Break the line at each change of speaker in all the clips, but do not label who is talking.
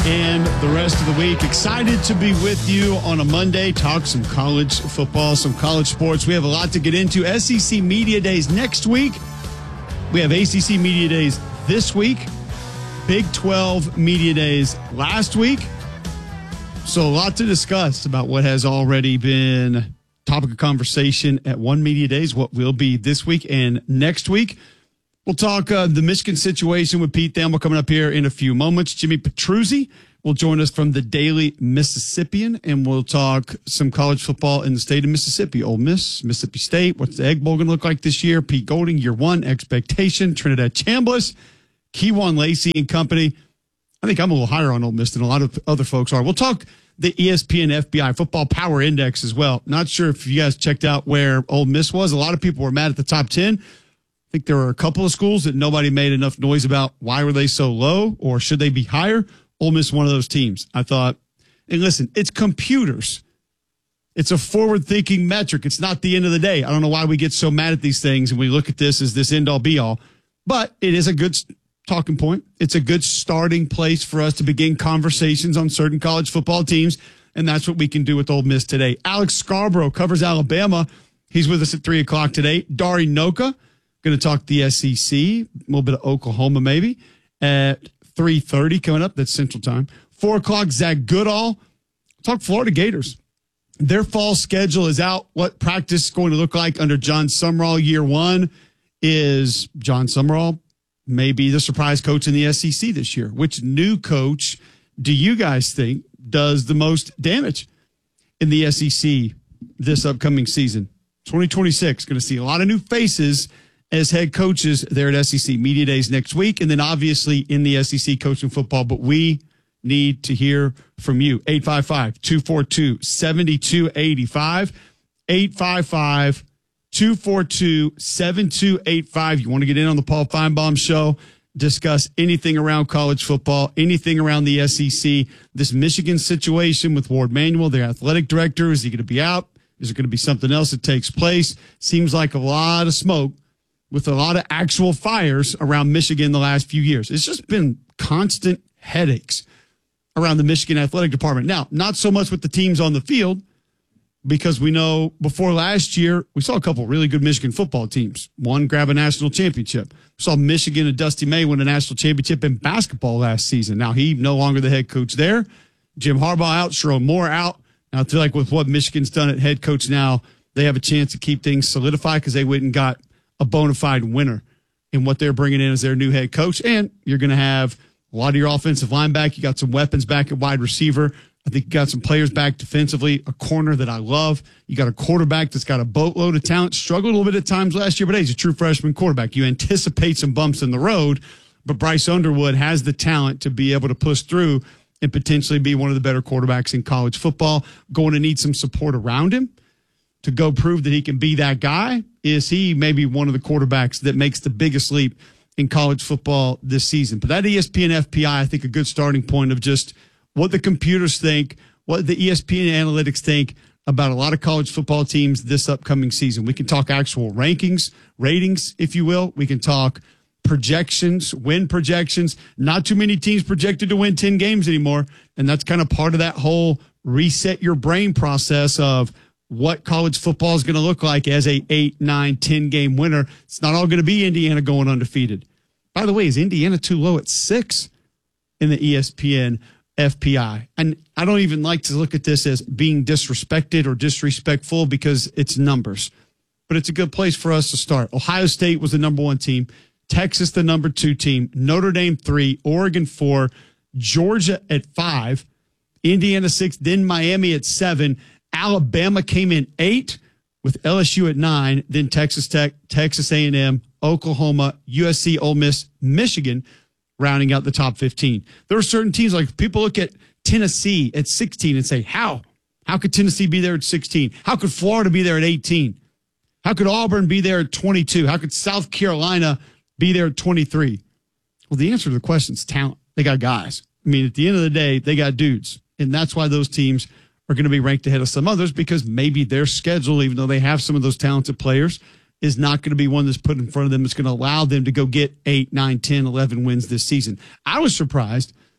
and the rest of the week. Excited to be with you on a Monday, talk some college football, some college sports. We have a lot to get into. SEC Media Days next week. We have ACC Media Days this week. Big 12 Media Days last week. So a lot to discuss about what has already been topic of conversation at one Media Days, what will be this week and next week. We'll talk the Michigan situation with Pete Thamel coming up here in a few moments. Jimmy Petruzzi will join us from the Daily Mississippian, and we'll talk some college football in the state of Mississippi. Ole Miss, Mississippi State, what's the Egg Bowl going to look like this year? Pete Golding, year one, expectation, Trinidad Chambliss, Keywan Lacey and company. I think I'm a little higher on Ole Miss than a lot of other folks are. We'll talk the ESPN FBI Football Power Index as well. Not sure if you guys checked out where Ole Miss was. A lot of people were mad at the top 10. I think there were a couple of schools that nobody made enough noise about. Why were they so low, or should they be higher? Ole Miss, one of those teams. I thought, and listen, it's computers. It's a forward-thinking metric. It's not the end of the day. I don't know why we get so mad at these things and we look at this as this end-all, be-all. But it is a good talking point. It's a good starting place for us to begin conversations on certain college football teams, and that's what we can do with Ole Miss today. Alex Scarborough covers Alabama. He's with us at 3 o'clock today. Dari Noka, going to talk the SEC, a little bit of Oklahoma maybe, at 3:30 coming up. That's Central Time. 4 o'clock, Zach Goodall. Talk Florida Gators. Their fall schedule is out. What practice is going to look like under John Sumrall year one is John Sumrall may be the surprise coach in the SEC this year. Which new coach do you guys think does the most damage in the SEC this upcoming season? 2026, going to see a lot of new faces as head coaches there at SEC Media Days next week, and then obviously in the SEC coaching football. But we need to hear from you. 855-242-7285. 855-242-7285. You want to get in on the Paul Feinbaum Show, discuss anything around college football, anything around the SEC, this Michigan situation with Ward Manuel, their athletic director. Is he going to be out? Is it going to be something else that takes place? Seems like a lot of smoke with a lot of actual fires around Michigan the last few years. It's just been constant headaches around the Michigan athletic department. Now, not so much with the teams on the field, because we know before last year, we saw a couple really good Michigan football teams. One grab a national championship. We saw Michigan and Dusty May win a national championship in basketball last season. Now, he no longer the head coach there. Jim Harbaugh out, Sherrone Moore out. Now, I feel like with what Michigan's done at head coach now, they have a chance to keep things solidified because they went and got a bona fide winner in what they're bringing in as their new head coach. And you're going to have a lot of your offensive line back. You got some weapons back at wide receiver. I think you got some players back defensively, a corner that I love. You got a quarterback that's got a boatload of talent. Struggled a little bit at times last year, but hey, he's a true freshman quarterback. You anticipate some bumps in the road, but Bryce Underwood has the talent to be able to push through and potentially be one of the better quarterbacks in college football. Going to need some support around him to go prove that he can be that guy. Is he maybe one of the quarterbacks that makes the biggest leap in college football this season? But that ESPN FPI, I think a good starting point of just what the computers think, what the ESPN analytics think about a lot of college football teams this upcoming season. We can talk actual rankings, ratings, if you will. We can talk projections, win projections. Not too many teams projected to win 10 games anymore. And that's kind of part of that whole reset your brain process of what college football is going to look like as a 8, 9, 10 game winner. It's not all going to be Indiana going undefeated. By the way, is Indiana too low at 6 in the ESPN FPI? And I don't even like to look at this as being disrespected or disrespectful because it's numbers, but it's a good place for us to start. Ohio State was the number 1 team. Texas, the number 2 team. Notre Dame 3, Oregon 4, Georgia at 5, Indiana 6, then Miami at 7. Alabama came in 8 with LSU at 9, then Texas Tech, Texas A&M, Oklahoma, USC, Ole Miss, Michigan, rounding out the top 15. There are certain teams, like people look at Tennessee at 16 and say, how? How could Tennessee be there at 16? How could Florida be there at 18? How could Auburn be there at 22? How could South Carolina be there at 23? Well, the answer to the question is talent. They got guys. I mean, at the end of the day, they got dudes. And that's why those teams are going to be ranked ahead of some others, because maybe their schedule, even though they have some of those talented players, is not going to be one that's put in front of them that's going to allow them to go get 8, 9, 10, 11 wins this season. I was surprised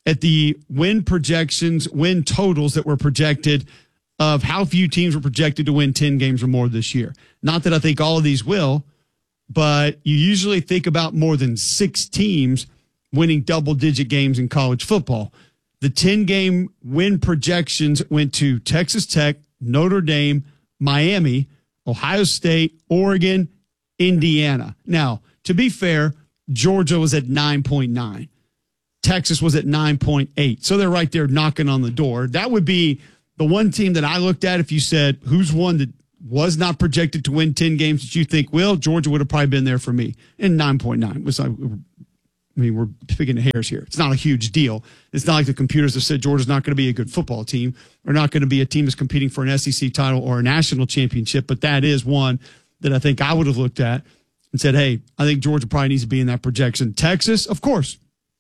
at the win projections, win totals that were projected of how few teams were projected to win 10 games or more this year. Not that I think all of these will, but you usually think about more than 6 teams winning double-digit games in college football. The 10-game win projections went to Texas Tech, Notre Dame, Miami, Ohio State, Oregon, Indiana. Now, to be fair, Georgia was at 9.9. Texas was at 9.8. So they're right there knocking on the door. That would be the one team that I looked at. If you said, who's one that was not projected to win 10 games that you think will, Georgia would have probably been there for me. And 9.9 was, I mean, we're picking the hairs here. It's not a huge deal. It's not like the computers have said Georgia's not going to be a good football team or not going to be a team that's competing for an SEC title or a national championship. But that is one that I think I would have looked at and said, hey, I think Georgia probably needs to be in that projection. Texas, of course,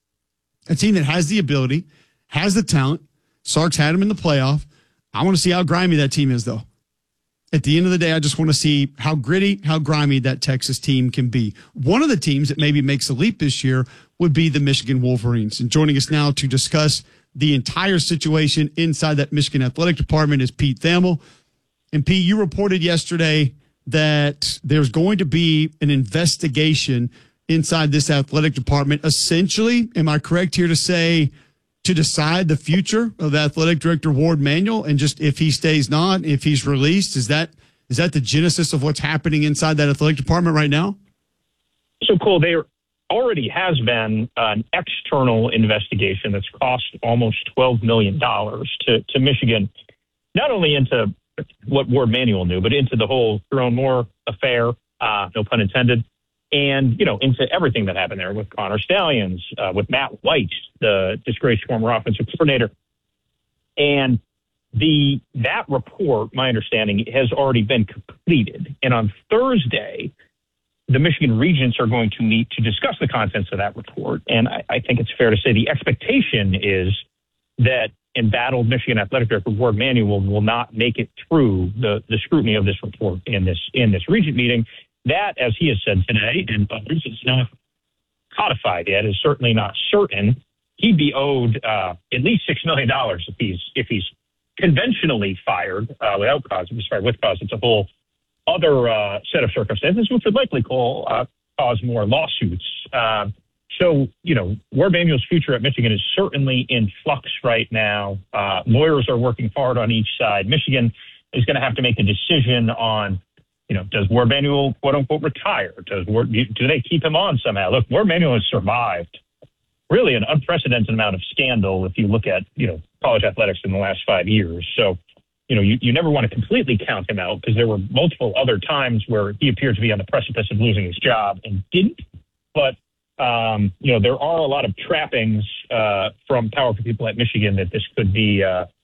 a team that has the ability, has the talent. Sark's had them in the playoff. I want to see how grimy that team is, though. At the end of the day, I just want to see how gritty, how grimy that Texas team can be. One of the teams that maybe makes a leap this year would be the Michigan Wolverines. And joining us now to discuss the entire situation inside that Michigan athletic department is Pete Thamel. And Pete, you reported yesterday that there's going to be an investigation inside this athletic department. Essentially, am I correct here to say, to decide the future of athletic director Ward Manuel, and just if he stays not, if he's released? Is that the genesis of what's happening inside that athletic department right now?
So, Cole, there already has been an external investigation that's cost almost $12 million to Michigan, not only into what Ward Manuel knew, but into the whole Tyrone Moore affair, no pun intended, and, into everything that happened there with Connor Stallions, with Matt White, the disgraced former offensive coordinator. And that report, my understanding, has already been completed. And on Thursday, the Michigan Regents are going to meet to discuss the contents of that report. And I think it's fair to say the expectation is that embattled Michigan athletic director Ward Manuel will not make it through the scrutiny of this report in this Regent meeting. That, as he has said today, and others, it's not codified yet, is certainly not certain. He'd be owed at least $6 million if he's conventionally fired without cause. If he's fired with cause, it's a whole other set of circumstances, which would likely cause more lawsuits. So, Ward Manuel's future at Michigan is certainly in flux right now. Lawyers are working hard on each side. Michigan is going to have to make a decision on, does Ward Manuel, quote unquote, retire? Do they keep him on somehow? Look, Ward Manuel has survived really an unprecedented amount of scandal if you look at, college athletics in the last 5 years. So, you never want to completely count him out because there were multiple other times where he appeared to be on the precipice of losing his job and didn't. But, there are a lot of trappings from powerful people at Michigan that this could be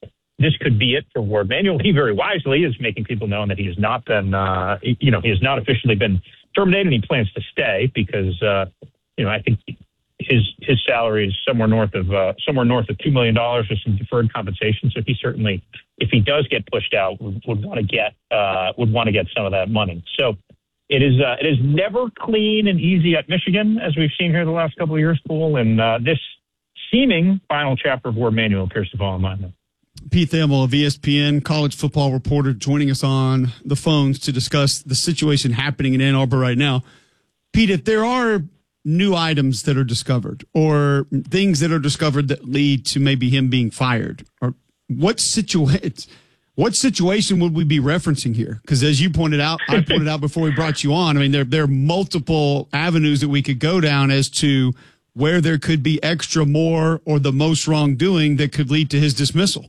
it for Ward Manuel. He very wisely is making people know that he has not been, he has not officially been terminated. And he plans to stay because, I think his salary is somewhere north of $2 million with some deferred compensation. So if he does get pushed out, would want to get some of that money. So it is never clean and easy at Michigan, as we've seen here the last couple of years, Paul. And this seeming final chapter of Ward Manuel appears to fall in line now.
Pete Thamel of ESPN, college football reporter, joining us on the phones to discuss the situation happening in Ann Arbor right now. Pete, if there are new items that are discovered or things that are discovered that lead to maybe him being fired, or what situation would we be referencing here? Because as you pointed out, I pointed out before we brought you on, I mean, there are multiple avenues that we could go down as to where there could be extra more or the most wrongdoing that could lead to his dismissal.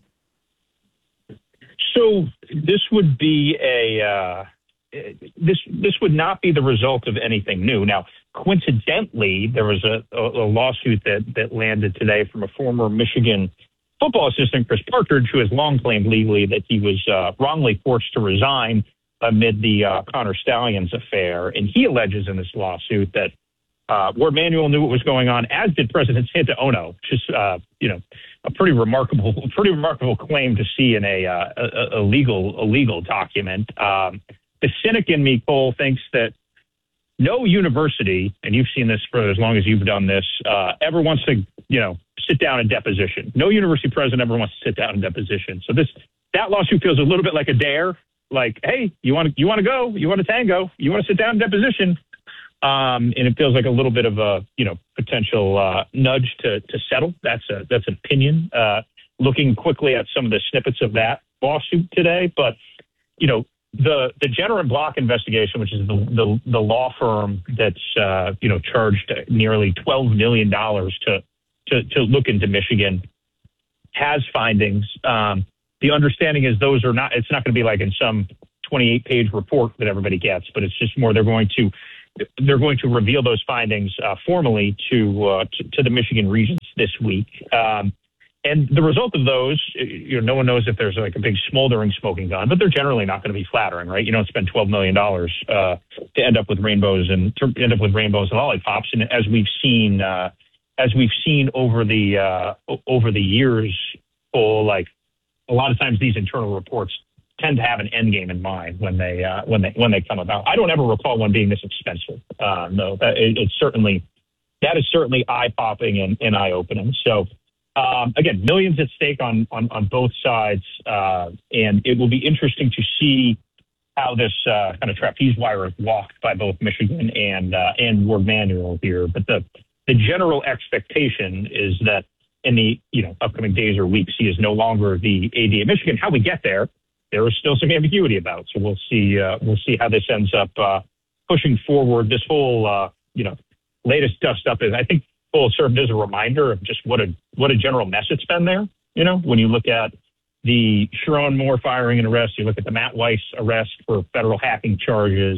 So this would be this would not be the result of anything new. Now, coincidentally, there was a lawsuit that landed today from a former Michigan football assistant, Chris Partridge, who has long claimed legally that he was wrongly forced to resign amid the Connor Stallions affair. And he alleges in this lawsuit that Ward Manuel knew what was going on, as did President Santa Ono, which is, a pretty remarkable claim to see in a legal document. The cynic in me, Cole, thinks that no university, and you've seen this for as long as you've done this, ever wants to, sit down in deposition. No university president ever wants to sit down in deposition. So that lawsuit feels a little bit like a dare. Like, hey, you want to go? You want to tango? You want to sit down in deposition? And it feels like a little bit of a potential nudge to settle. That's an opinion. Looking quickly at some of the snippets of that lawsuit today, but the Jenner and Block investigation, which is the law firm that's charged nearly $12 million to look into Michigan, has findings. The understanding is those are not. It's not going to be like in some 28-page report that everybody gets, but it's just more they're going to reveal those findings formally to the Michigan Regents this week. And the result of those, no one knows if there's like a big smoldering smoking gun, but they're generally not going to be flattering, right? You don't spend $12 million to end up with rainbows and lollipops. And as we've seen over the years, like a lot of times these internal reports tend to have an end game in mind when they come about. I don't ever recall one being this expensive. No, that is certainly eye popping and eye opening. So. Again, millions at stake on both sides, and it will be interesting to see how this kind of trapeze wire is walked by both Michigan and Warde Manuel here. But the general expectation is that in the upcoming days or weeks, he is no longer the AD of Michigan. How we get there is still some ambiguity about. So we'll see how this ends up pushing forward. This whole latest dust up is, I think, will serve as a reminder of just what a general mess it's been there. When you look at the Sharon Moore firing and arrest, you look at the Matt Weiss arrest for federal hacking charges.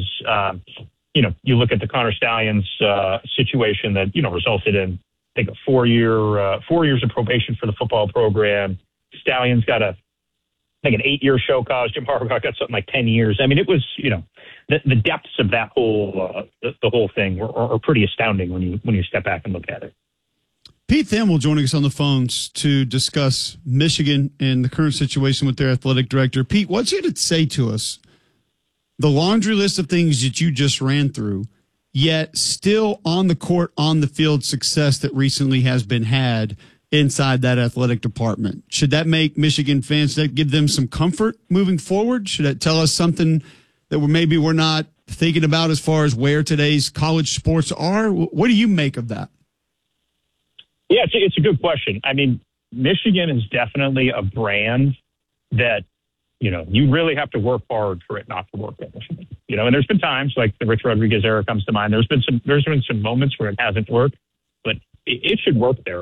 You look at the Connor Stalions situation that resulted in, I think, 4 years of probation for the football program. Stalions got an 8-year show cause. Jim Harbaugh got something like 10 years. I mean, it was the depths of that whole the whole thing are pretty astounding when you step back and look at it.
Pete Thamel joining us on the phones to discuss Michigan and the current situation with their athletic director. Pete, what's you to say to us? The laundry list of things that you just ran through, yet still on the court, on the field success that recently has been had inside that athletic department. Should that make Michigan fans, that give them some comfort moving forward? Should that tell us something that we're not thinking about as far as where today's college sports are? What do you make of that?
Yeah, it's a good question. I mean, Michigan is definitely a brand that, you really have to work hard for it not to work at Michigan. And there's been times like the Rich Rodriguez era comes to mind. There's been some moments where it hasn't worked, but it should work there.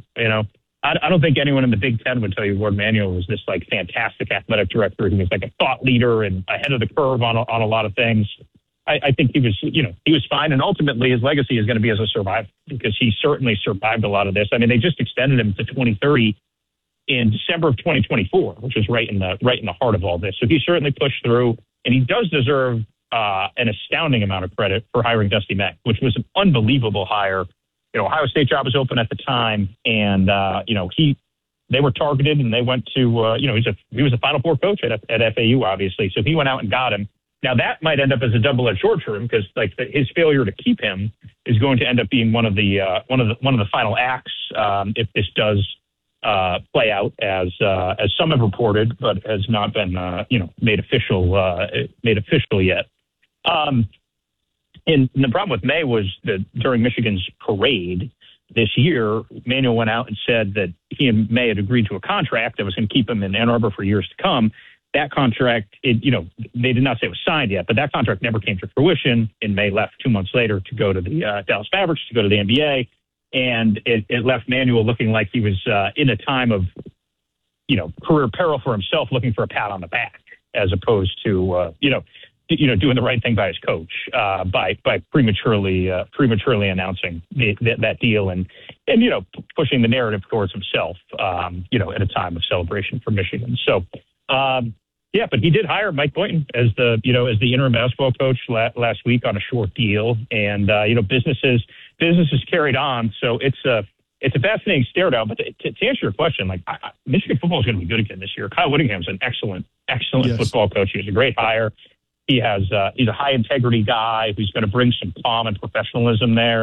I don't think anyone in the Big Ten would tell you Warde Manuel was this like fantastic athletic director. He was like a thought leader and ahead of the curve on a lot of things. I think he was fine, and ultimately his legacy is going to be as a survivor because he certainly survived a lot of this. I mean, they just extended him to 2030 in December of 2024, which is right in the heart of all this. So he certainly pushed through, and he does deserve an astounding amount of credit for hiring Dusty May, which was an unbelievable hire. Ohio State job was open at the time, and they were targeted, and they went to he was a Final Four coach at FAU, obviously. So he went out and got him. Now that might end up as a double-edged sword for him because his failure to keep him is going to end up being one of the final acts if this does play out as some have reported, but has not been made official yet. And the problem with May was that during Michigan's parade this year, Manuel went out and said that he and May had agreed to a contract that was going to keep him in Ann Arbor for years to come. That contract, they did not say it was signed yet, but that contract never came to fruition. And May left 2 months later to go to the Dallas Mavericks, to go to the NBA. And it left Manuel looking like he was in a time of, career peril for himself, looking for a pat on the back, as opposed to, doing the right thing by his coach by prematurely announcing that deal and pushing the narrative towards himself, at a time of celebration for Michigan. So, but he did hire Mike Boynton as the interim basketball coach last week on a short deal, and businesses carried on. So it's a fascinating stare down. But to answer your question, Michigan football is going to be good again this year. Kyle Whittingham's an excellent yes. football coach. He was a great hire. He's a high integrity guy who's going to bring some calm and professionalism there.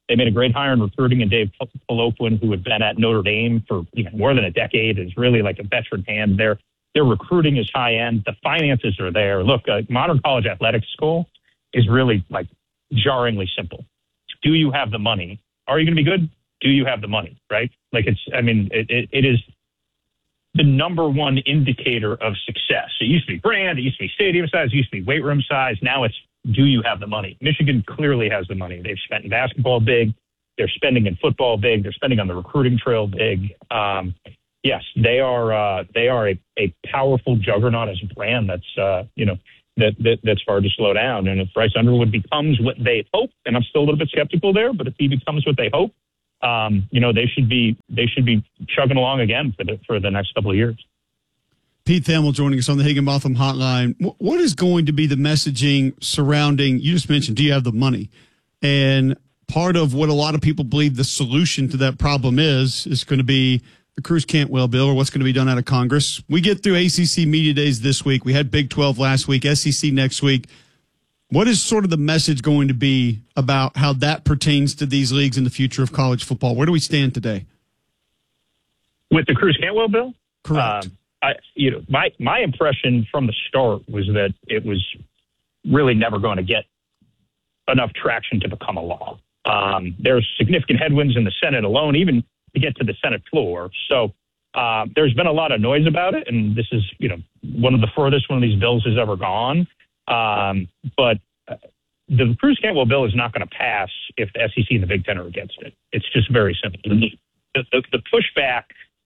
They made a great hire in recruiting, and Dave Poloquin, who had been at Notre Dame for more than a decade, is really like a veteran hand there. Their recruiting is high end. The finances are there. Look, a modern college athletics school is really like jarringly simple. Do you have the money? Are you going to be good? Do you have the money? Right? Like it is the number one indicator of success. It used to be brand. It used to be stadium size. It used to be weight room size. Now it's, do you have the money? Michigan clearly has the money. They've spent in basketball big. They're spending in football big. They're spending on the recruiting trail big. Yes, they are a powerful juggernaut as a brand that's that's hard to slow down. And if Bryce Underwood becomes what they hope, and I'm still a little bit skeptical there, but if he becomes what they hope, they should be chugging along again for the next couple of years.
Pete Thamel joining us on the Higginbotham Hotline. What is going to be the messaging surrounding, you just mentioned, do you have the money? And part of what a lot of people believe the solution to that problem is going to be the Cruz-Cantwell bill, or what's going to be done out of Congress. We get through ACC Media Days this week. We had Big 12 last week, SEC next week. What is sort of the message going to be about how that pertains to these leagues and the future of college football? Where do we stand today?
With the Cruz-Cantwell bill?
Correct.
My impression from the start was that it was really never going to get enough traction to become a law. There's significant headwinds in the Senate alone, even to get to the Senate floor. So there's been a lot of noise about it, and this is, one of the furthest one of these bills has ever gone. But the Cruz-Cantwell bill is not going to pass if the SEC and the Big Ten are against it. It's just very simple. The pushback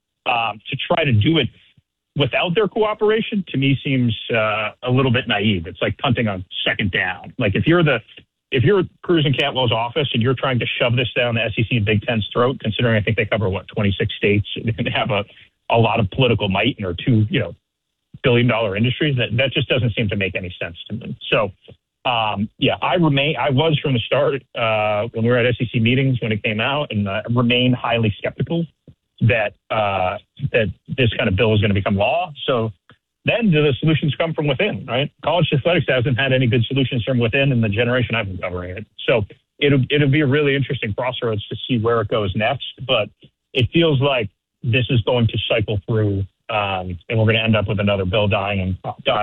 to try to do it without their cooperation, to me, seems a little bit naive. It's like punting on second down. Like if you're Cruz and Cantwell's office and you're trying to shove this down the SEC and Big Ten's throat, considering I think they cover 26 states and have a lot of political might and are two billion-dollar industries, that just doesn't seem to make any sense to me. So I was from the start when we were at SEC meetings when it came out, and remain highly skeptical that this kind of bill is going to become law. So then do the solutions come from within, right? College athletics hasn't had any good solutions from within in the generation I've been covering it. So it'll be a really interesting crossroads to see where it goes next. But it feels like this is going to cycle through, and we're going to end up with another bill dying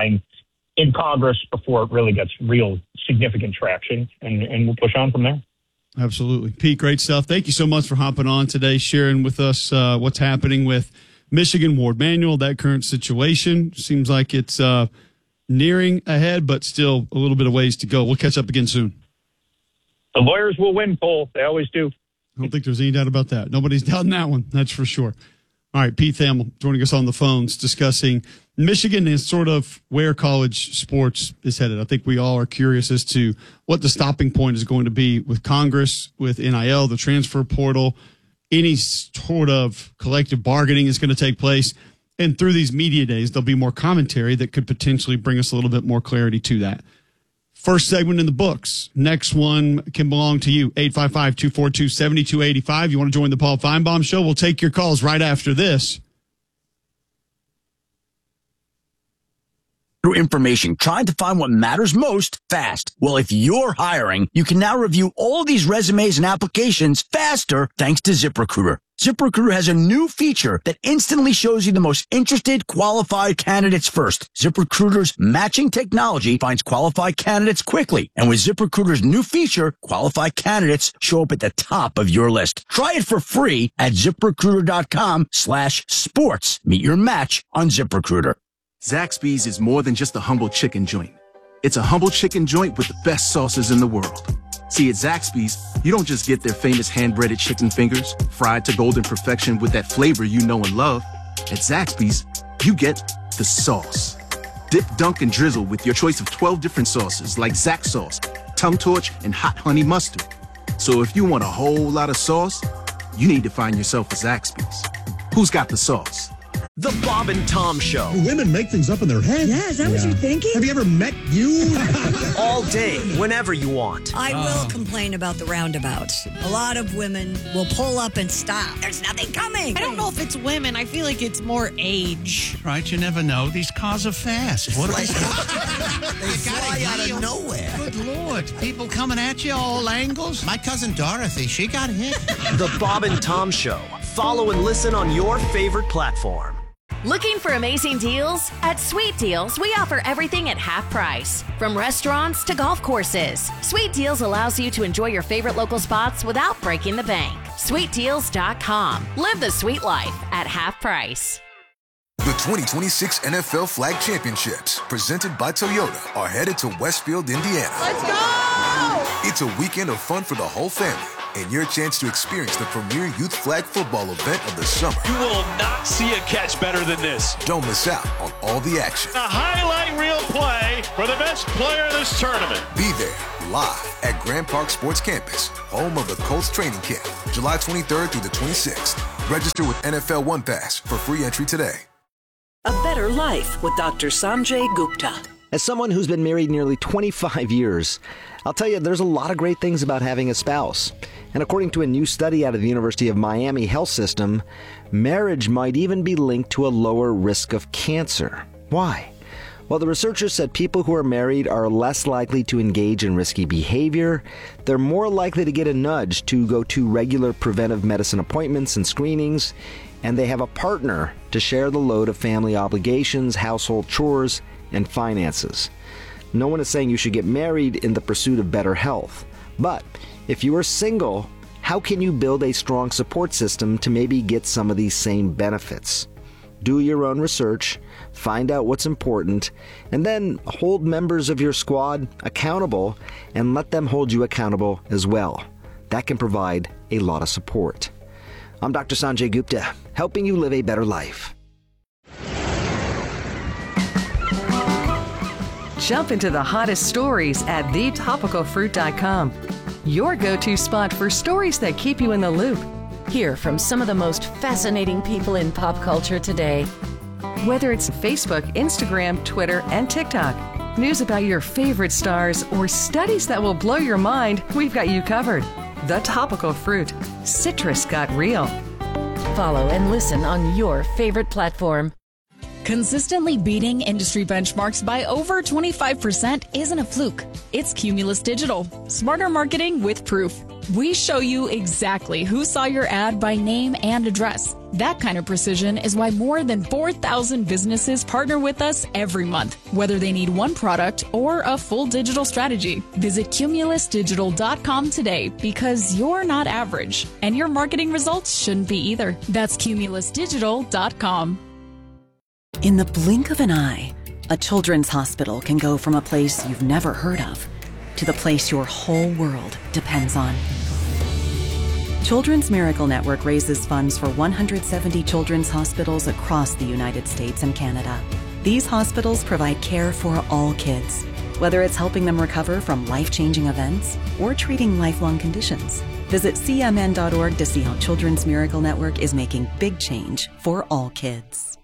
in Congress before it really gets real significant traction, and we'll push on from there.
Absolutely. Pete, great stuff. Thank you so much for hopping on today, sharing with us what's happening with Michigan, Warde Manuel, that current situation. Seems like it's nearing ahead, but still a little bit of ways to go. We'll catch up again soon.
The lawyers will win, Cole. They always do.
I don't think there's any doubt about that. Nobody's doubting that one. That's for sure. All right, Pete Thamel joining us on the phones discussing Michigan and sort of where college sports is headed. I think we all are curious as to what the stopping point is going to be with Congress, with NIL, the transfer portal, any sort of collective bargaining is going to take place. And through these media days, there'll be more commentary that could potentially bring us a little bit more clarity to that. First segment in the books. Next one can belong to you. 855-242-7285. You want to join the Paul Feinbaum Show? We'll take your calls right after this.
Information, trying to find what matters most fast. Well, if you're hiring, you can now review all these resumes and applications faster thanks to ZipRecruiter. ZipRecruiter has a new feature that instantly shows you the most interested, qualified candidates first. ZipRecruiter's matching technology finds qualified candidates quickly. And with ZipRecruiter's new feature, qualified candidates show up at the top of your list. Try it for free at ZipRecruiter.com/sports. Meet your match on ZipRecruiter.
Zaxby's is more than just a humble chicken joint. It's a humble chicken joint with the best sauces in the world. See, at Zaxby's, you don't just get their famous hand-breaded chicken fingers, fried to golden perfection with that flavor you know and love. At Zaxby's, you get the sauce. Dip, dunk, and drizzle with your choice of 12 different sauces like Zax sauce, Tum Torch, and Hot Honey Mustard. So if you want a whole lot of sauce, you need to find yourself a Zaxby's. Who's got the sauce?
The Bob and Tom Show.
Women make things up in their head.
Yeah, is that what you're thinking?
Have you ever met you?
All day, whenever you want.
I will complain about the roundabouts. A lot of women will pull up and stop. There's nothing coming.
I don't know if it's women. I feel like it's more age.
Right, you never know. These cars are fast. What are they?
They fly out of nowhere.
Good Lord. People coming at you all angles. My cousin Dorothy, she got hit.
The Bob and Tom Show. Follow and listen on your favorite platform.
Looking for amazing deals? At Sweet Deals, we offer everything at half price. From restaurants to golf courses, Sweet Deals allows you to enjoy your favorite local spots without breaking the bank. SweetDeals.com. Live the sweet life at half price.
The 2026 NFL Flag Championships, presented by Toyota, are headed to Westfield, Indiana.
Let's go!
It's a weekend of fun for the whole family, and your chance to experience the premier youth flag football event of the summer.
You will not see a catch better than this.
Don't miss out on all the action.
A highlight reel play for the best player of this tournament.
Be there, live at Grand Park Sports Campus, home of the Colts training camp, July 23rd through the 26th. Register with NFL One Pass for free entry today.
A better life with Dr. Sanjay Gupta.
As someone who's been married nearly 25 years, I'll tell you there's a lot of great things about having a spouse. And according to a new study out of the University of Miami Health System, marriage might even be linked to a lower risk of cancer. Why? Well, the researchers said people who are married are less likely to engage in risky behavior, they're more likely to get a nudge to go to regular preventive medicine appointments and screenings, and they have a partner to share the load of family obligations, household chores, and finances. No one is saying you should get married in the pursuit of better health. But if you are single, how can you build a strong support system to maybe get some of these same benefits? Do your own research, find out what's important, and then hold members of your squad accountable and let them hold you accountable as well. That can provide a lot of support. I'm Dr. Sanjay Gupta, helping you live a better life.
Jump into the hottest stories at thetopicalfruit.com. Your go-to spot for stories that keep you in the loop.
Hear from some of the most fascinating people in pop culture today.
Whether it's Facebook, Instagram, Twitter, and TikTok, news about your favorite stars, or studies that will blow your mind, we've got you covered. The Topical Fruit. Citrus got real.
Follow and listen on your favorite platform.
Consistently beating industry benchmarks by over 25% isn't a fluke. It's Cumulus Digital. Smarter marketing with proof. We show you exactly who saw your ad by name and address. That kind of precision is why more than 4,000 businesses partner with us every month, whether they need one product or a full digital strategy. Visit cumulusdigital.com today because you're not average, and your marketing results shouldn't be either. That's cumulusdigital.com.
In the blink of an eye, a children's hospital can go from a place you've never heard of to the place your whole world depends on. Children's Miracle Network raises funds for 170 children's hospitals across the United States and Canada. These hospitals provide care for all kids, whether it's helping them recover from life-changing events or treating lifelong conditions. Visit cmn.org to see how Children's Miracle Network is making big change for all kids.